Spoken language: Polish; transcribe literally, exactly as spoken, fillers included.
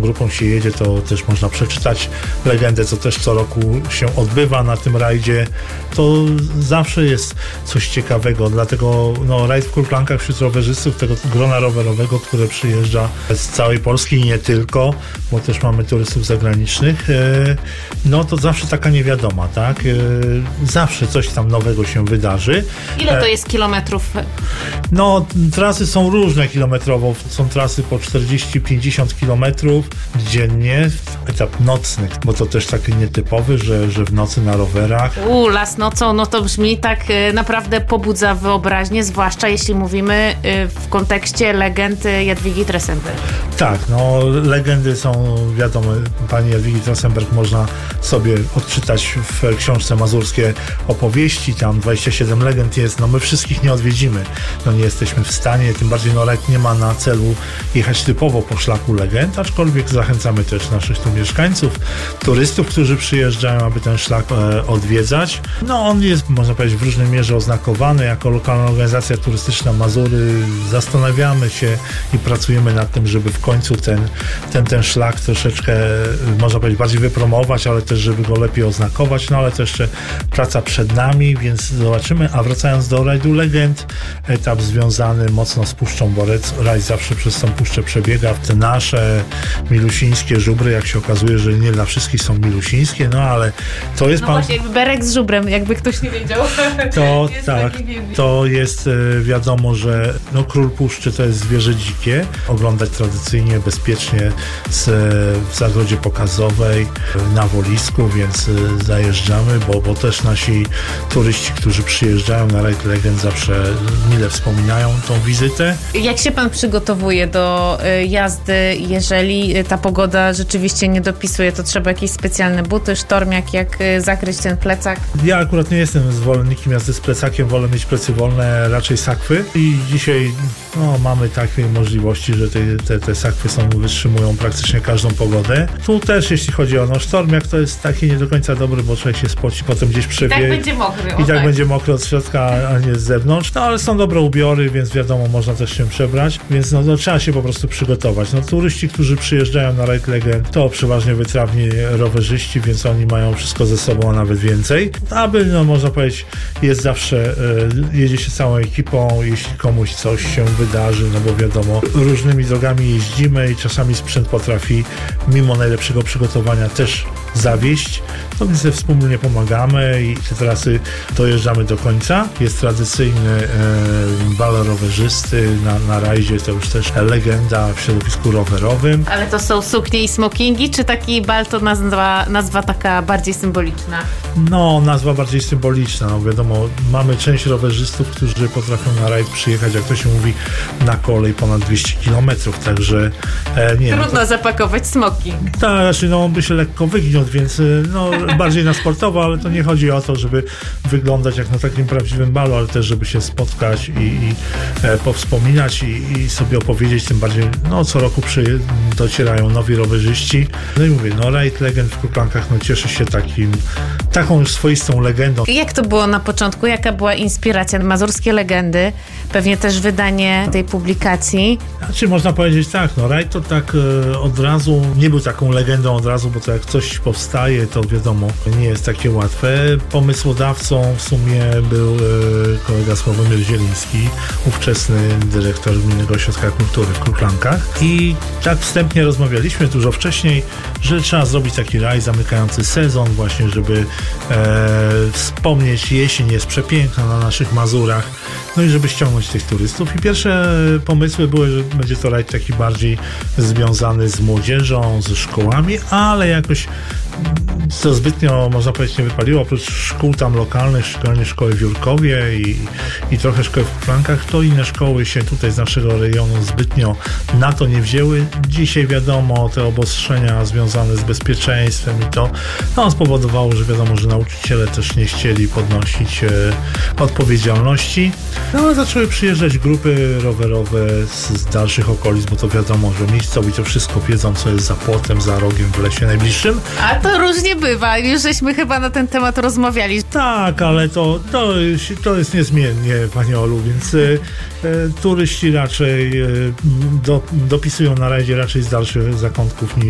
grupą się jedzie, to też można przeczytać legendę, co też co roku się odbywa na tym rajdzie. To zawsze jest coś ciekawego, dlatego no, rajd w Kurplankach wśród rowerzystów, tego grona rowerowego, które przyjeżdża z całej Polski i nie tylko, bo też mamy turystów zagranicznych, no to zawsze taka niewiadoma, tak? Zawsze coś tam nowego się wydarzy. Ile to jest kilometrów? No, trasy są różne kilometrowo. Są trasy po czterdzieści pięćdziesiąt kilometrów dziennie, etap nocny, bo to też taki nietypowy, że, że w nocy na rowerach. U, las nocą, no to brzmi tak naprawdę pobudza wyobraźnię, zwłaszcza jeśli mówimy w kontekście legend Jadwigi Tresenberg. Tak, no legendy są wiadome, pani Jadwigi Tresenberg można sobie odczytać w książce Mazurskie opowieści, tam dwadzieścia siedem legend jest, no my wszystkich nie odwiedzimy, no nie jesteśmy w stanie, tym bardziej no rajd nie ma na celu jechać typowo po szlaku legend, aczkolwiek zachęcamy też naszych tu mieszkańców, turystów, którzy przyjeżdżają, aby ten szlak e, odwiedzać. No on jest, można powiedzieć, w różnej mierze oznakowany jako lokalna organizacja turystyczna Mazury. Zastanawiamy się i pracujemy nad tym, żeby w końcu ten, ten, ten szlak troszeczkę, można powiedzieć, bardziej wypromować, ale też, żeby go lepiej oznakować, no ale to jeszcze praca przed nami, więc zobaczymy. A wracając do rajdu legend, etap związany mocno z Puszczą Borec. Rajd zawsze przez tą puszczę przebiega. Te nasze milusińskie żubry, jak się okazuje, że nie dla wszystkich są milusińskie, no ale to jest... No pan... właśnie, jakby berek z żubrem, jakby ktoś nie wiedział. To jest tak, to jest wiadomo, że no, król puszczy to jest zwierzę dzikie. Oglądać tradycyjnie, bezpiecznie z, w zagrodzie pokazowej, na Wolisku, więc zajeżdżamy, bo, bo też nasi turyści, którzy przyjeżdżają na rajd legend, zawsze mile wspominają tą wizytę. Jak się pan przygotowuje do jazdy, jeżeli ta pogoda rzeczywiście nie dopisuje, to trzeba jakieś specjalne buty, sztormiak, jak zakryć ten plecak? Ja akurat nie jestem zwolennikiem jazdy z plecakiem, wolę mieć plecy wolne, raczej sakwy i dzisiaj no, mamy takie możliwości, że te, te, te sakwy są, wytrzymują praktycznie każdą pogodę. Tu też, jeśli chodzi o no, sztormiak, to jest taki nie do końca dobry, bo człowiek się spoci, potem gdzieś przewieje. I tak będzie mokry. I tak, tak będzie mokry od środka, a nie z zewnątrz. No ale są dobre ubiory, więc wiadomo, można też się przebrać, więc no, no, trzeba się po prostu przygotować. No turyści, którzy przyjeżdżają na rajd legend, to przeważnie wytrawni rowerzyści, więc oni mają wszystko ze sobą, a nawet więcej. Aby, no można powiedzieć, jest zawsze, e, jedzie się całą ekipą, jeśli komuś coś się wydarzy, no bo wiadomo, różnymi drogami jeździmy i czasami sprzęt potrafi mimo najlepszego przygotowania też zawieść, no więc wspólnie pomagamy i te trasy dojeżdżamy do końca. Jest tradycyjny e, bal rowerzysty na, na rajdzie, to już też legenda w środowisku rowerowym. Ale to są suknie i smokingi, czy taki bal to nazwa, nazwa taka bardziej symboliczna? No, nazwa bardziej symboliczna. No wiadomo, mamy część rowerzystów, którzy potrafią na rajd przyjechać, jak to się mówi, na kolej ponad dwieście kilometrów, także e, nie Trudno no, to, zapakować smoking. Tak, znaczy no on by się lekko wygniótł, więc no bardziej na sportowo, ale to nie chodzi o to, żeby wyglądać jak na takim prawdziwym balu, ale też, żeby się spotkać i, i e, powspominać i, i sobie opowiedzieć, tym bardziej, no co roku przy, docierają nowi rowerzyści. No i mówię, no rajd legend w Kurplankach, no cieszy się takim, taką swoistą legendą. Jak to było na początku? Jaka była inspiracja? Mazurskie legendy, pewnie też wydanie tej publikacji. Znaczy można powiedzieć tak, no rajd to tak e, od razu, nie był taką legendą od razu, bo to jak coś powstaje, to wiadomo, nie jest takie łatwe. Pomysłodawcą w sumie był e, kolega Sławomir Zieliński, ówczesny dyrektor Gminnego Ośrodka Kultury w Kurplankach. I tak wstępnie rozmawialiśmy dużo wcześniej, że trzeba zrobić taki rajd zamykający sezon właśnie, żeby e, wspomnieć, jesień jest przepiękna na naszych Mazurach, no i żeby ściągnąć tych turystów. I pierwsze pomysły były, że będzie to rajd taki bardziej związany z młodzieżą, ze szkołami, ale jakoś to zbytnio, można powiedzieć, nie wypaliło. Oprócz szkół tam lokalnych, szczególnie szkoły w Jurkowie i, i trochę szkoły w Kurplankach, to inne szkoły się tutaj z naszego rejonu zbytnio na to nie wzięły. Dzisiaj wiadomo, te obostrzenia związane z bezpieczeństwem i to no, spowodowało, że wiadomo, że nauczyciele też nie chcieli podnosić e, odpowiedzialności. No ale zaczęły przyjeżdżać grupy rowerowe z, z dalszych okolic, bo to wiadomo, że miejscowi to wszystko wiedzą, co jest za płotem, za rogiem w lesie najbliższym. A to różnie bywa. Już żeśmy chyba na ten temat rozmawiali. Tak, ale to, to, to jest niezmiennie, Pani Olu, więc y, y, turyści raczej y, do, dopisują na rajdzie raczej z dalszych zakątków niż